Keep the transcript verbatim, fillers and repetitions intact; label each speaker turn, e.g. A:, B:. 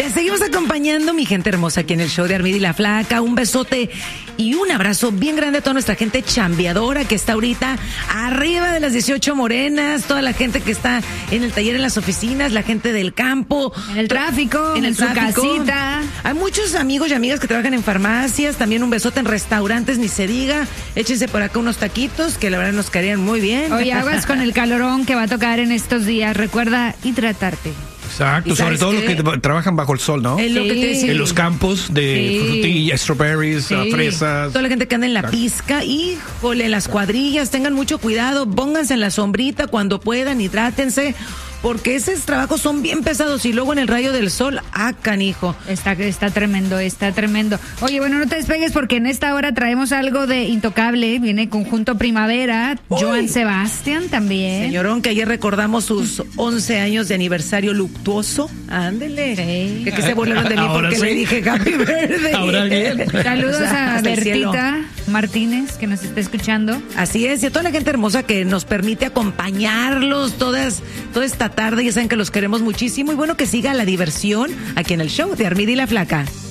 A: Te seguimos acompañando, mi gente hermosa, aquí en el show de Armida y la Flaca. Un besote y un abrazo bien grande a toda nuestra gente chambeadora que está ahorita arriba de las dieciocho morenas, toda la gente que está en el taller, en las oficinas, la gente del campo,
B: en el tráfico,
A: en, el
B: en su
A: tráfico.
B: casita.
A: Hay muchos amigos y amigas que trabajan en farmacias, también un besote en restaurantes, ni se diga. Échense por acá unos taquitos que la verdad nos caerían muy bien.
B: Oye, aguas con el calorón que va a tocar en estos días. Recuerda hidratarte.
C: Exacto, sobre todo
A: qué?
C: los que trabajan bajo el sol, ¿no?
A: Es lo
B: Sí.
A: que te decía.
C: En los campos de
B: Sí.
C: frutillas, strawberries,
B: Sí.
C: uh, fresas.
A: Toda la gente que anda en la
C: Exacto.
A: pizca, híjole, las cuadrillas, tengan mucho cuidado, pónganse en la sombrita cuando puedan, hidrátense, porque esos trabajos son bien pesados y luego en el rayo del sol, ah, canijo.
B: Está, está tremendo, está tremendo. Oye, bueno, no te despegues porque en esta hora traemos algo de Intocable. Viene Conjunto Primavera,
A: Uy.
B: Joan Sebastián también.
A: Señorón, que ayer recordamos sus once años de aniversario luctuoso. Ándele.
B: Sí.
A: Que, que se burlaron de mí
C: Ahora
A: porque
C: sí.
A: le dije happy birthday.
C: Ahora bien.
B: Saludos
A: O sea,
B: a
A: hasta el cielo.
B: Bertita Martínez, que nos está escuchando.
A: Así es, y a toda la gente hermosa que nos permite acompañarlos todas, toda esta tarde. Ya saben que los queremos muchísimo y bueno, que siga la diversión aquí en el show de Armida y la Flaca.